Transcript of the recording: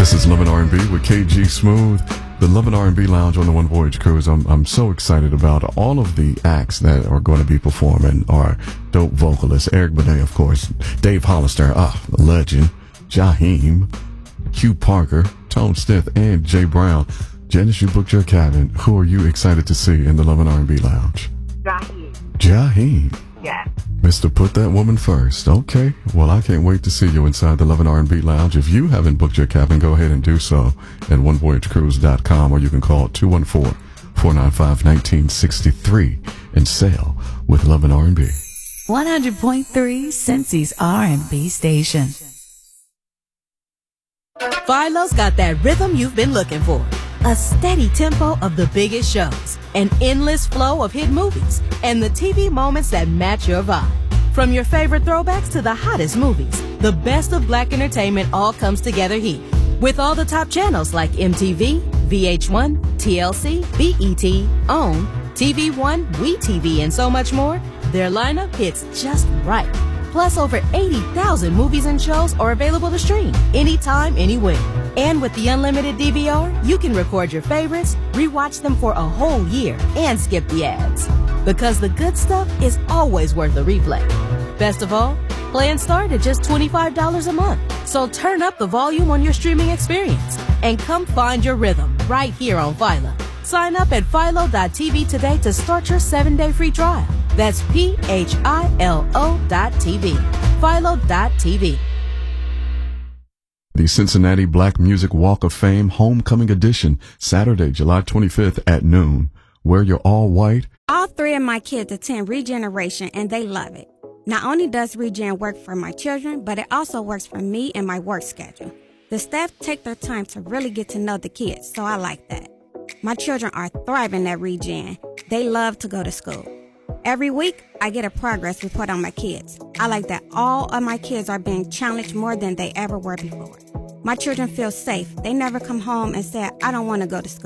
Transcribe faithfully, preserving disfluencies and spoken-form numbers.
This is Love and R and B with K G Smooth, the Love and R and B Lounge on the One Voyage Cruise. I'm I'm so excited about all of the acts that are going to be performing. Our dope vocalists, Eric Benet, of course, Dave Hollister, ah, a legend, Jaheim, Q Parker, Tone Stith, and Jay Brown. Janice, you booked your cabin. Who are you excited to see in the Love and R and B Lounge? Jaheim. Jaheim. Yeah. Mister Put That Woman First. Okay. Well, I can't wait to see you inside the Love and R and B Lounge. If you haven't booked your cabin, go ahead and do so at one voyage cruise dot com, or you can call two one four, four nine five, one nine six three and sail with Love and R and B. one hundred point three Cincy's R and B station. Philo's got that rhythm you've been looking for. A steady tempo of the biggest shows, an endless flow of hit movies, and the T V moments that match your vibe. From your favorite throwbacks to the hottest movies, the best of black entertainment all comes together here. With all the top channels like M T V, V H one, T L C, B E T, OWN, T V one, WeTV, and so much more, their lineup hits just right. Plus, over eighty thousand movies and shows are available to stream anytime, anywhere. And with the unlimited D V R, you can record your favorites, rewatch them for a whole year, and skip the ads. Because the good stuff is always worth a replay. Best of all, plans start at just twenty-five dollars a month. So turn up the volume on your streaming experience and come find your rhythm right here on Philo. Sign up at philo dot t v today to start your seven-day free trial. That's P H I L O dot T V. philo dot T V. The Cincinnati Black Music Walk of Fame Homecoming Edition, Saturday, July twenty-fifth at noon. Wear your all white. All three of my kids attend Regeneration, and they love it. Not only does Regen work for my children, but it also works for me and my work schedule. The staff take their time to really get to know the kids, so I like that. My children are thriving at Regen. They love to go to school. Every week, I get a progress report on my kids. I like that all of my kids are being challenged more than they ever were before. My children feel safe. They never come home and say, I don't want to go to school.